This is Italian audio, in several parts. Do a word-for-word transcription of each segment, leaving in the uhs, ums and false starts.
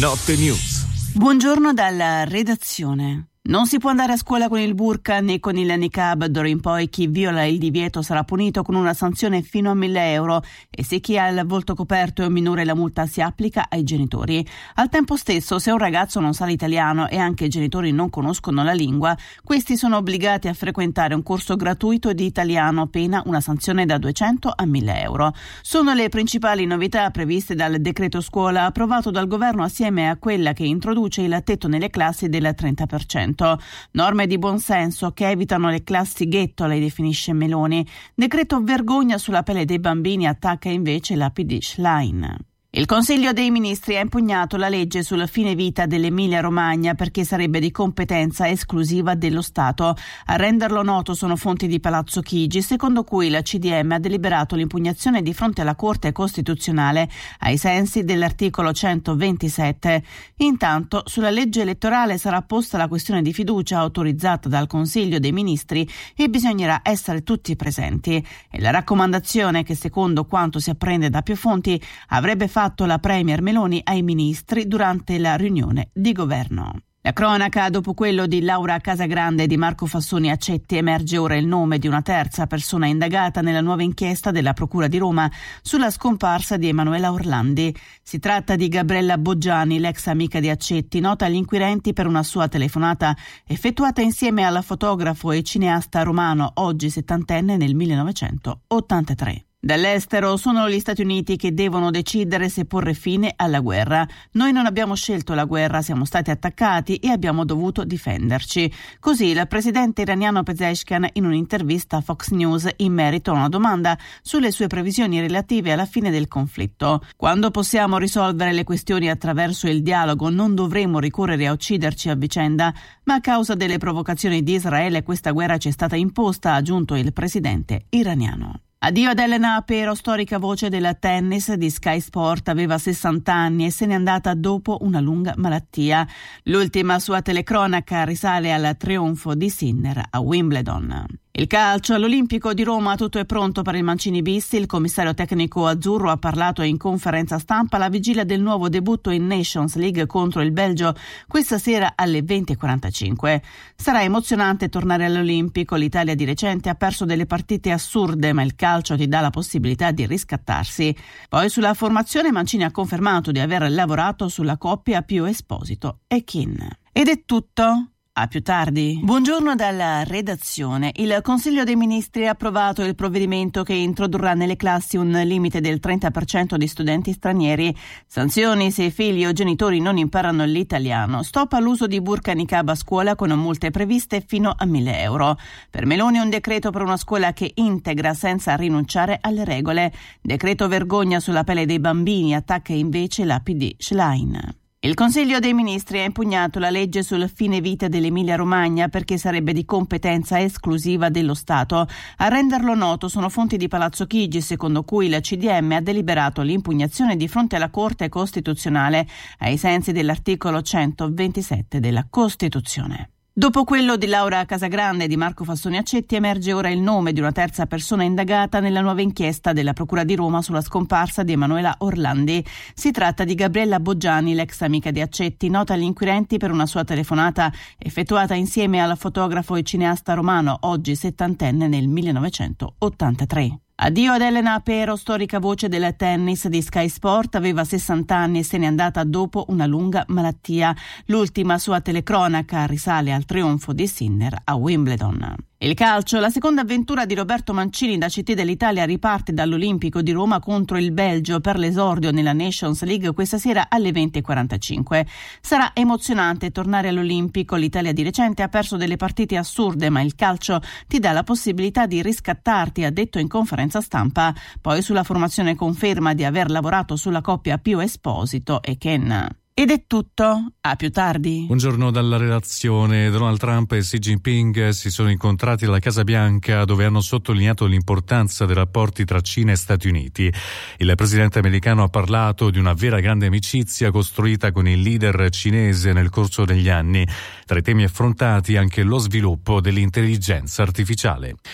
Notte News. Buongiorno dalla redazione. Non si può andare a scuola con il burqa né con il niqab. D'ora in poi chi viola il divieto sarà punito con una sanzione fino a mille euro e se chi ha il volto coperto è un minore la multa si applica ai genitori. Al tempo stesso, se un ragazzo non sa l'italiano e anche i genitori non conoscono la lingua, questi sono obbligati a frequentare un corso gratuito di italiano, pena una sanzione da duecento a mille euro. Sono le principali novità previste dal decreto scuola approvato dal governo assieme a quella che introduce il tetto nelle classi del trenta per cento. Norme di buonsenso che evitano le classi ghetto, le definisce Meloni. Decreto vergogna sulla pelle dei bambini, attacca invece la P D Schlein. Il Consiglio dei Ministri ha impugnato la legge sul fine vita dell'Emilia-Romagna perché sarebbe di competenza esclusiva dello Stato. A renderlo noto sono fonti di Palazzo Chigi, secondo cui la C D M ha deliberato l'impugnazione di fronte alla Corte Costituzionale ai sensi dell'articolo centoventisette. Intanto, sulla legge elettorale sarà posta la questione di fiducia autorizzata dal Consiglio dei Ministri e bisognerà essere tutti presenti. E la raccomandazione che, secondo quanto si apprende da più fonti, avrebbe fatto la Premier Meloni ai ministri durante la riunione di governo. La cronaca, dopo quello di Laura Casagrande e di Marco Fassoni Accetti, emerge ora il nome di una terza persona indagata nella nuova inchiesta della Procura di Roma sulla scomparsa di Emanuela Orlandi. Si tratta di Gabriella Boggiani, l'ex amica di Accetti, nota agli inquirenti per una sua telefonata effettuata insieme al fotografo e cineasta romano, oggi settantenne, nel millenovecentottantatré. Dall'estero sono gli Stati Uniti che devono decidere se porre fine alla guerra. Noi non abbiamo scelto la guerra, siamo stati attaccati e abbiamo dovuto difenderci. Così il presidente iraniano Pezeshkian in un'intervista a Fox News in merito a una domanda sulle sue previsioni relative alla fine del conflitto. Quando possiamo risolvere le questioni attraverso il dialogo non dovremo ricorrere a ucciderci a vicenda, ma a causa delle provocazioni di Israele questa guerra ci è stata imposta, ha aggiunto il presidente iraniano. Addio ad Elena Apero, storica voce del tennis di Sky Sport, aveva sessanta anni e se n'è andata dopo una lunga malattia. L'ultima sua telecronaca risale al trionfo di Sinner a Wimbledon. Il calcio all'Olimpico di Roma, tutto è pronto per il Mancini bis. Il commissario tecnico azzurro ha parlato in conferenza stampa alla vigilia del nuovo debutto in Nations League contro il Belgio questa sera alle venti e quarantacinque. Sarà emozionante tornare all'Olimpico. L'Italia di recente ha perso delle partite assurde, ma il calcio ti dà la possibilità di riscattarsi. Poi sulla formazione Mancini ha confermato di aver lavorato sulla coppia Pio Esposito e Kin. Ed è tutto. A più tardi. Buongiorno dalla redazione. Il Consiglio dei Ministri ha approvato il provvedimento che introdurrà nelle classi un limite del trenta per cento di studenti stranieri. Sanzioni se figli o genitori non imparano l'italiano. Stop all'uso di burqa e niqab a scuola con multe previste fino a mille euro. Per Meloni un decreto per una scuola che integra senza rinunciare alle regole. Decreto vergogna sulla pelle dei bambini, attacca invece la P D Schlein. Il Consiglio dei Ministri ha impugnato la legge sul fine vita dell'Emilia-Romagna perché sarebbe di competenza esclusiva dello Stato. A renderlo noto sono fonti di Palazzo Chigi, secondo cui la C D M ha deliberato l'impugnazione di fronte alla Corte Costituzionale ai sensi dell'articolo centoventisette della Costituzione. Dopo quello di Laura Casagrande e di Marco Fassoni Accetti emerge ora il nome di una terza persona indagata nella nuova inchiesta della Procura di Roma sulla scomparsa di Emanuela Orlandi. Si tratta di Gabriella Boggiani, l'ex amica di Accetti, nota agli inquirenti per una sua telefonata effettuata insieme al fotografo e cineasta romano, oggi settantenne, nel millenovecentottantatré. Addio ad Elena Apero, storica voce del tennis di Sky Sport, aveva sessanta anni e se n'è andata dopo una lunga malattia. L'ultima sua telecronaca risale al trionfo di Sinner a Wimbledon. Il calcio, la seconda avventura di Roberto Mancini da C T dell'Italia riparte dall'Olimpico di Roma contro il Belgio per l'esordio nella Nations League questa sera alle venti e quarantacinque. Sarà emozionante tornare all'Olimpico. L'Italia di recente ha perso delle partite assurde, ma il calcio ti dà la possibilità di riscattarti, ha detto in conferenza stampa. Poi sulla formazione conferma di aver lavorato sulla coppia Pio Esposito e Ken. Ed è tutto, a più tardi. Buongiorno dalla redazione. Donald Trump e Xi Jinping si sono incontrati alla Casa Bianca, dove hanno sottolineato l'importanza dei rapporti tra Cina e Stati Uniti. Il presidente americano ha parlato di una vera grande amicizia costruita con il leader cinese nel corso degli anni. Tra i temi affrontati anche lo sviluppo dell'intelligenza artificiale.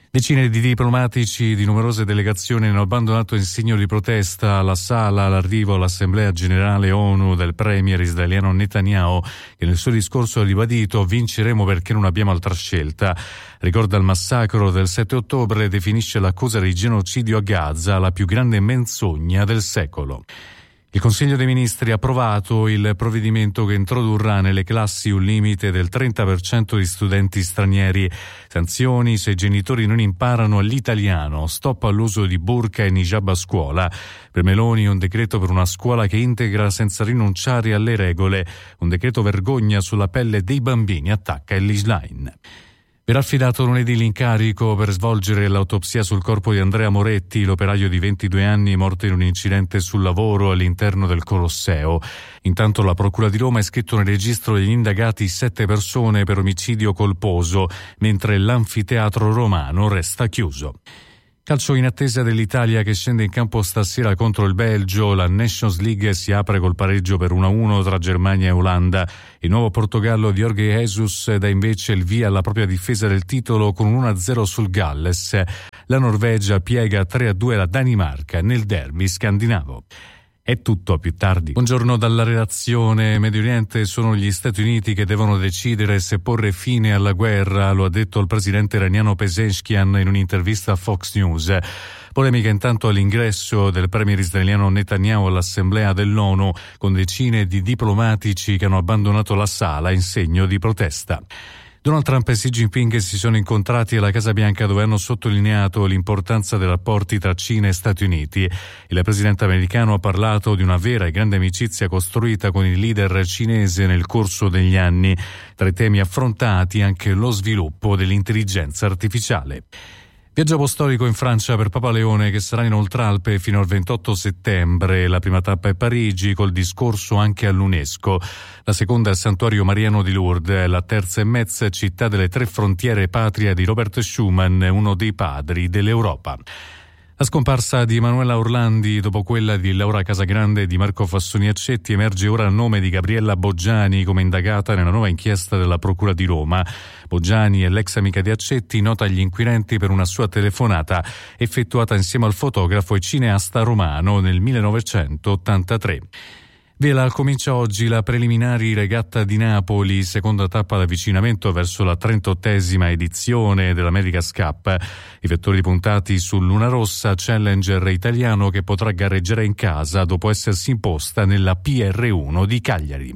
Decine di diplomatici di numerose delegazioni hanno abbandonato in segno di protesta la sala all'arrivo all'Assemblea Generale ONU del premier israeliano Netanyahu, che nel suo discorso ha ribadito: vinceremo perché non abbiamo altra scelta. Ricorda il massacro del sette ottobre e definisce l'accusa di genocidio a Gaza la più grande menzogna del secolo. Il Consiglio dei Ministri ha approvato il provvedimento che introdurrà nelle classi un limite del trenta per cento di studenti stranieri, sanzioni se i genitori non imparano l'italiano, stop all'uso di burqa e niqab a scuola. Per Meloni un decreto per una scuola che integra senza rinunciare alle regole, un decreto vergogna sulla pelle dei bambini, attacca Ellis Line. Verrà affidato lunedì l'incarico per svolgere l'autopsia sul corpo di Andrea Moretti, l'operaio di ventidue anni morto in un incidente sul lavoro all'interno del Colosseo. Intanto la Procura di Roma ha iscritto nel registro degli indagati sette persone per omicidio colposo, mentre l'anfiteatro romano resta chiuso. Calcio in attesa dell'Italia che scende in campo stasera contro il Belgio. La Nations League si apre col pareggio per uno a uno tra Germania e Olanda. Il nuovo Portogallo di Jorge Jesus dà invece il via alla propria difesa del titolo con un uno a zero sul Galles. La Norvegia piega tre a due la Danimarca nel derby scandinavo. È tutto, a più tardi. Buongiorno dalla redazione. Medio Oriente sono gli Stati Uniti che devono decidere se porre fine alla guerra, lo ha detto il presidente iraniano Pezeshkian in un'intervista a Fox News. Polemica intanto all'ingresso del premier israeliano Netanyahu all'Assemblea dell'ONU, con decine di diplomatici che hanno abbandonato la sala in segno di protesta. Donald Trump e Xi Jinping si sono incontrati alla Casa Bianca, dove hanno sottolineato l'importanza dei rapporti tra Cina e Stati Uniti. Il presidente americano ha parlato di una vera e grande amicizia costruita con il leader cinese nel corso degli anni. Tra i temi affrontati anche lo sviluppo dell'intelligenza artificiale. Viaggio apostolico in Francia per Papa Leone, che sarà in Oltralpe fino al ventotto settembre. La prima tappa è Parigi, col discorso anche all'UNESCO. La seconda è il Santuario Mariano di Lourdes. La terza è Metz, città delle tre frontiere, patria di Robert Schuman, uno dei padri dell'Europa. La scomparsa di Emanuela Orlandi, dopo quella di Laura Casagrande e di Marco Fassoni Accetti, emerge ora il nome di Gabriella Boggiani come indagata nella nuova inchiesta della Procura di Roma. Boggiani è l'ex amica di Accetti, nota agli inquirenti per una sua telefonata effettuata insieme al fotografo e cineasta romano nel millenovecentottantatré. Vela comincia oggi la preliminari regatta di Napoli, seconda tappa d'avvicinamento verso la trentottesima edizione dell'America's Cup. I vettori puntati sul Luna Rossa, challenger italiano che potrà gareggiare in casa dopo essersi imposta nella P R uno di Cagliari.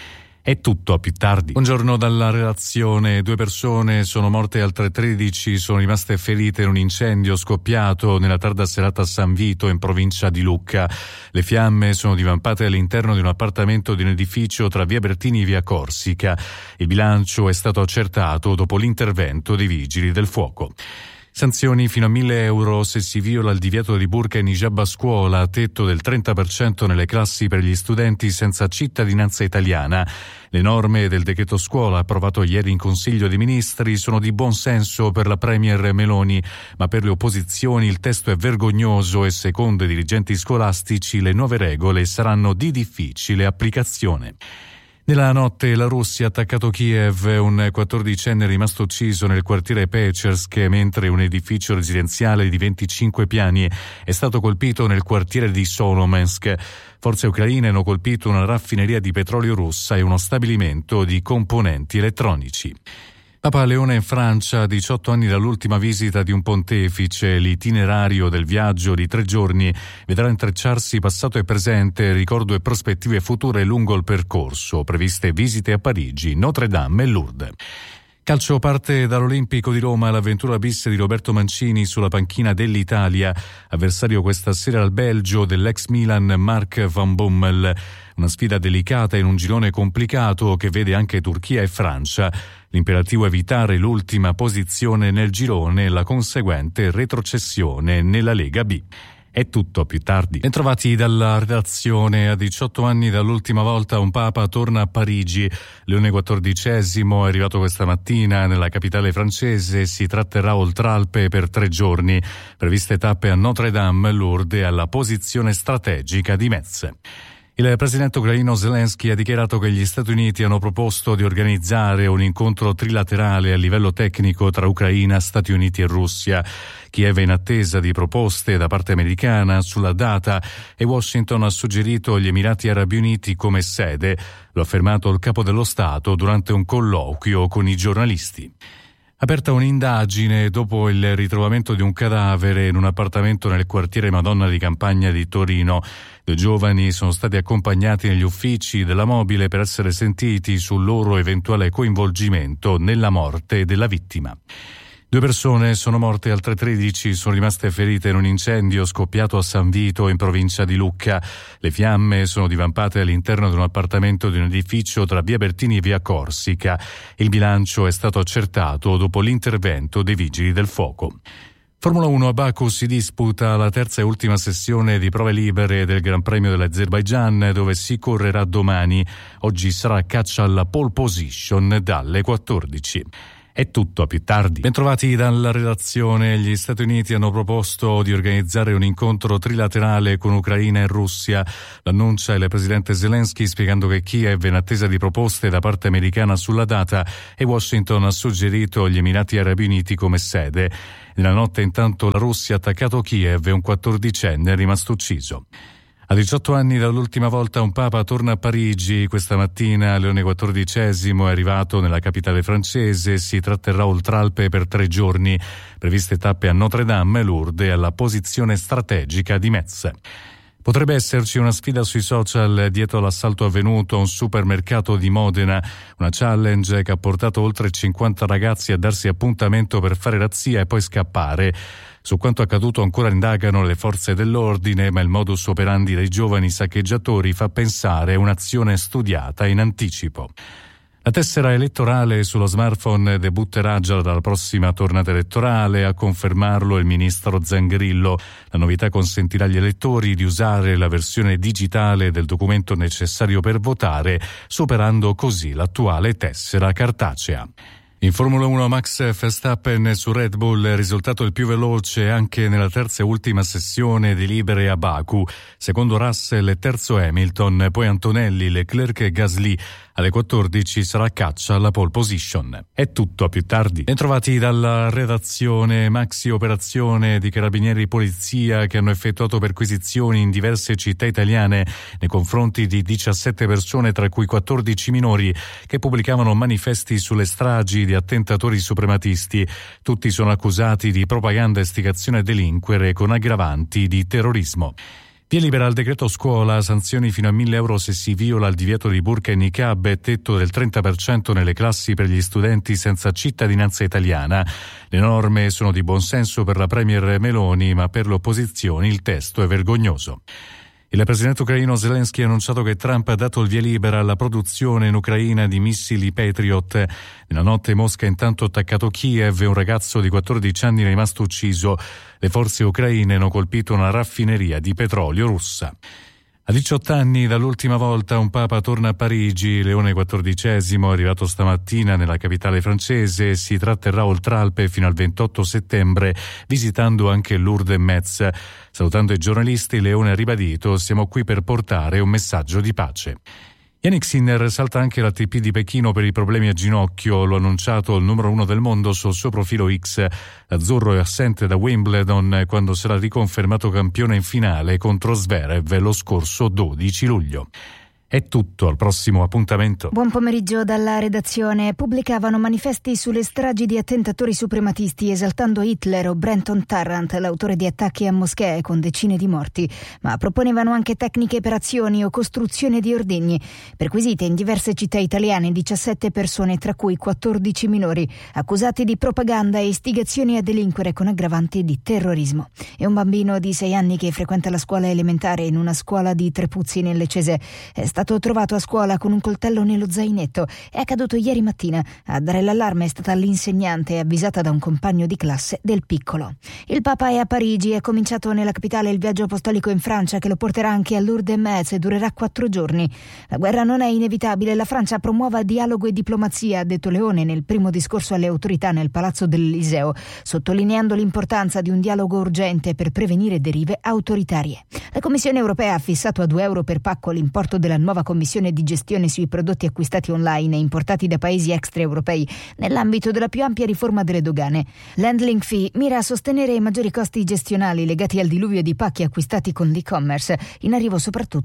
È tutto, a più tardi. Buongiorno dalla redazione. Due persone sono morte e altre tredici sono rimaste ferite in un incendio scoppiato nella tarda serata a San Vito, in provincia di Lucca. Le fiamme sono divampate all'interno di un appartamento di un edificio tra via Bertini e via Corsica. Il bilancio è stato accertato dopo l'intervento dei vigili del fuoco. Sanzioni fino a mille euro se si viola il divieto di burqa e niqab a scuola, tetto del trenta per cento nelle classi per gli studenti senza cittadinanza italiana. Le norme del decreto scuola approvato ieri in Consiglio dei Ministri sono di buon senso per la premier Meloni, ma per le opposizioni il testo è vergognoso e secondo i dirigenti scolastici le nuove regole saranno di difficile applicazione. Nella notte la Russia ha attaccato Kiev, un quattordicenne è rimasto ucciso nel quartiere Pechersk, mentre un edificio residenziale di venticinque piani è stato colpito nel quartiere di Solomensk. Forze ucraine hanno colpito una raffineria di petrolio russa e uno stabilimento di componenti elettronici. Papa Leone in Francia, diciotto anni dall'ultima visita di un pontefice. L'itinerario del viaggio di tre giorni vedrà intrecciarsi passato e presente, ricordo e prospettive future lungo il percorso, previste visite a Parigi, Notre Dame e Lourdes. Calcio parte dall'Olimpico di Roma, l'avventura bis di Roberto Mancini sulla panchina dell'Italia, avversario questa sera al Belgio dell'ex Milan Mark van Bommel. Una sfida delicata in un girone complicato che vede anche Turchia e Francia. L'imperativo è evitare l'ultima posizione nel girone e la conseguente retrocessione nella Lega B. È tutto, più tardi. Bentrovati dalla redazione. A diciotto anni dall'ultima volta un Papa torna a Parigi. Leone quattordicesimo è arrivato questa mattina nella capitale francese e si tratterà a Oltralpe per tre giorni. Previste tappe a Notre Dame, Lourdes e alla posizione strategica di Metz. Il presidente ucraino Zelensky ha dichiarato che gli Stati Uniti hanno proposto di organizzare un incontro trilaterale a livello tecnico tra Ucraina, Stati Uniti e Russia. Kiev è in attesa di proposte da parte americana sulla data e Washington ha suggerito gli Emirati Arabi Uniti come sede. Lo ha affermato il capo dello Stato durante un colloquio con i giornalisti. Aperta un'indagine dopo il ritrovamento di un cadavere in un appartamento nel quartiere Madonna di Campagna di Torino. Due giovani sono stati accompagnati negli uffici della mobile per essere sentiti sul loro eventuale coinvolgimento nella morte della vittima. Due persone sono morte e altre tredici sono rimaste ferite in un incendio scoppiato a San Vito in provincia di Lucca. Le fiamme sono divampate all'interno di un appartamento di un edificio tra via Bertini e via Corsica. Il bilancio è stato accertato dopo l'intervento dei vigili del fuoco. Formula uno a Baku si disputa la terza e ultima sessione di prove libere del Gran Premio dell'Azerbaigian, dove si correrà domani. Oggi sarà caccia alla pole position dalle quattordici. È tutto, a più tardi. Bentrovati dalla redazione. Gli Stati Uniti hanno proposto di organizzare un incontro trilaterale con Ucraina e Russia. L'annuncia il presidente Zelensky, spiegando che Kiev è in attesa di proposte da parte americana sulla data e Washington ha suggerito gli Emirati Arabi Uniti come sede. Nella notte intanto la Russia ha attaccato Kiev e un quattordicenne è rimasto ucciso. A diciotto anni dall'ultima volta un papa torna a Parigi. Questa mattina Leone quattordicesimo è arrivato nella capitale francese. Si tratterrà oltralpe per tre giorni. Previste tappe a Notre Dame, Lourdes e alla posizione strategica di Metz. Potrebbe esserci una sfida sui social dietro l'assalto avvenuto a un supermercato di Modena, una challenge che ha portato oltre cinquanta ragazzi a darsi appuntamento per fare razzia e poi scappare. Su quanto accaduto ancora indagano le forze dell'ordine, ma il modus operandi dei giovani saccheggiatori fa pensare a un'azione studiata in anticipo. La tessera elettorale sullo smartphone debutterà già dalla prossima tornata elettorale, a confermarlo il ministro Zangrillo. La novità consentirà agli elettori di usare la versione digitale del documento necessario per votare, superando così l'attuale tessera cartacea. In Formula uno Max Verstappen su Red Bull è risultato il più veloce anche nella terza e ultima sessione di libere a Baku. Secondo Russell e terzo Hamilton, poi Antonelli, Leclerc e Gasly. Alle quattordici sarà caccia alla pole position. È tutto, a più tardi. Bentrovati dalla redazione. Maxi operazione di carabinieri e polizia che hanno effettuato perquisizioni in diverse città italiane nei confronti di diciassette persone, tra cui quattordici minori, che pubblicavano manifesti sulle stragi di attentatori suprematisti. Tutti sono accusati di propaganda e istigazione a delinquere con aggravanti di terrorismo. Via libera al decreto scuola, sanzioni fino a mille euro se si viola il divieto di burqa e niqab e tetto del trenta per cento nelle classi per gli studenti senza cittadinanza italiana. Le norme sono di buon senso per la premier Meloni, ma per le opposizioni il testo è vergognoso. Il presidente ucraino Zelensky ha annunciato che Trump ha dato il via libera alla produzione in Ucraina di missili Patriot. Nella notte Mosca ha intanto attaccato Kiev e un ragazzo di quattordici anni è rimasto ucciso. Le forze ucraine hanno colpito una raffineria di petrolio russa. A diciotto anni dall'ultima volta un papa torna a Parigi. Leone quattordicesimo è arrivato stamattina nella capitale francese e si tratterrà oltralpe fino al ventotto settembre, visitando anche Lourdes e Metz. Salutando i giornalisti, Leone ha ribadito: siamo qui per portare un messaggio di pace. Yannick Sinner salta anche l'A T P di Pechino per i problemi a ginocchio. Lo ha annunciato il numero uno del mondo sul suo profilo X. L'azzurro è assente da Wimbledon quando sarà riconfermato campione in finale contro Zverev lo scorso dodici luglio. È tutto, al prossimo appuntamento. Buon pomeriggio dalla redazione. Pubblicavano manifesti sulle stragi di attentatori suprematisti esaltando Hitler o Brenton Tarrant, l'autore di attacchi a moschee con decine di morti, ma proponevano anche tecniche per azioni o costruzione di ordigni. Perquisite in diverse città italiane diciassette persone, tra cui quattordici minori, accusati di propaganda e istigazioni a delinquere con aggravanti di terrorismo. E un bambino di sei anni che frequenta la scuola elementare in una scuola di Trepuzzi nel Lecese è stato stato trovato a scuola con un coltello nello zainetto. È accaduto ieri mattina. A dare l'allarme è stata l'insegnante avvisata da un compagno di classe del piccolo. Il Papa è a Parigi, è cominciato nella capitale il viaggio apostolico in Francia che lo porterà anche a Lourdes e Metz e durerà quattro giorni. La guerra non è inevitabile, la Francia promuova dialogo e diplomazia, ha detto Leone nel primo discorso alle autorità nel Palazzo dell'Eliseo, sottolineando l'importanza di un dialogo urgente per prevenire derive autoritarie. La Commissione europea ha fissato a due euro per pacco l'importo della nuova commissione di gestione sui prodotti acquistati online e importati da paesi extraeuropei nell'ambito della più ampia riforma delle dogane. L'handling fee mira a sostenere i maggiori costi gestionali legati al diluvio di pacchi acquistati con l'e-commerce, in arrivo soprattutto